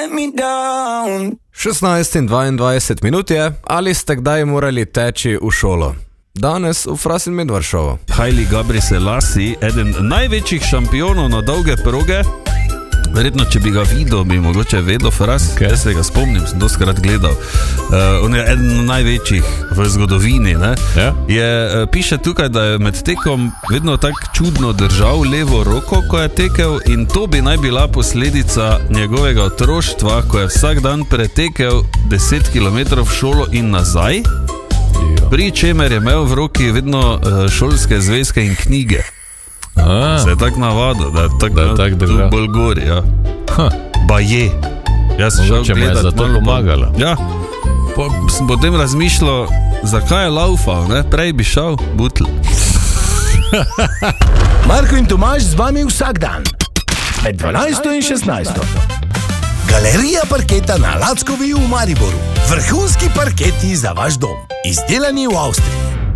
16:22 minut je, ali ste kdaj morali teči v šolo? Danes v Fras in Medvard šovu. Haile Gebrselassie, eden največjih šampionov na dolge proge. Verjetno, če bi ga videl, bi mogoče vedel Fras, jaz se ga spomnim, sem doskrat gledal. On je eden največjih v zgodovini, ne? Ja. Piše tukaj, da je med tekom vedno tako čudno držal levo roko, ko je tekel, in to bi naj bila posledica njegovega otroštva, ko je vsak dan pretekel 10 km v šolo in nazaj, pri čemer je imel v roki vedno šolske zvezke in knjige. Se je tak navadil, da je tak bolj gori, ja. Baje. Jaz sem šel gledat. Za to pomagala. Ja. Sem potem razmišljal, zakaj je laufal, ne? Prej bi šel butl. Marko in Tomaž z vami vsak dan. Med 12 in 16. Galerija parketa na Lackovi v Mariboru. Vrhunski parketi za vaš dom. Izdelani v Avstriji.